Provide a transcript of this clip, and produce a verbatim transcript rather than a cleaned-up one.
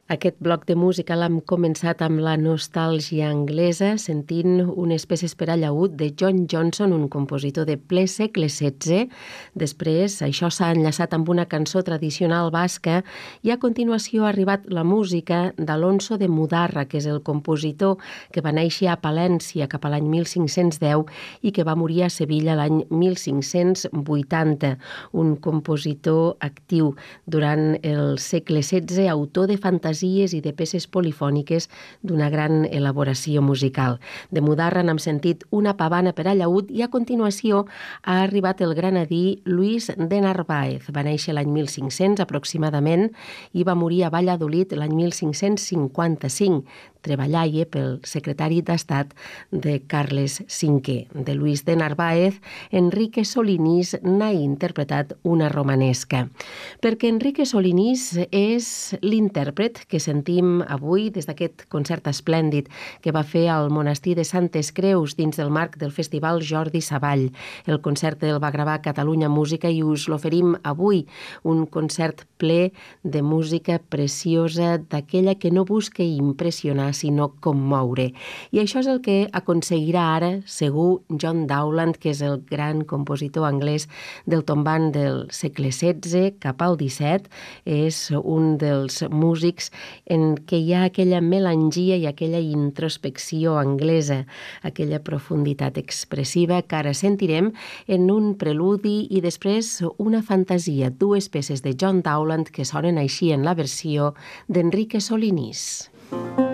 Aquest bloc de música l'hem començat amb la nostàlgia anglesa, sentint unes peces per a llaüt de John Johnson, un compositor de ple segle setze. Després, això s'ha enllaçat amb una cançó tradicional basca i a continuació ha arribat la música d'Alonso de Mudarra, que és el compositor que va néixer a Palència cap a l'any mil cinc-cents deu i que va morir a Sevilla l'any mil cinc-cents vuitanta. Un compositor actiu durant el segle setze, autor de fantasies i de peces polifòniques d'una gran elaboració musical. De Mudarra n'hem sentit una pavana per a llaüt i a continuació ha arribat el granadí Luis de Narváez. Va néixer l'any mil cinc-cents aproximadament i va morir a Valladolid l'any mil cinc-cents cinquanta-cinc. Treballaia pel secretari d'Estat de Carles cinquè. De Luis de Narváez, Enrique Solinís n'ha interpretat una romanesca. Perquè Enrique Solinís és l'intèrpret que sentim avui des d'aquest concert esplèndid que va fer al monestir de Santes Creus dins del marc del Festival Jordi Savall. El concert el va gravar Catalunya Música i us l'oferim avui, un concert ple de música preciosa, d'aquella que no busca impressionar sinó commoure. I això és el que aconseguirà ara, segur, John Dowland, que és el gran compositor anglès del tombant del segle setze cap al disset. És un dels músics en què hi ha aquella melangia i aquella introspecció anglesa, aquella profunditat expressiva que ara sentirem en un preludi i després una fantasia, dues peces de John Dowland que sonen així en la versió d'Enrique Solinís.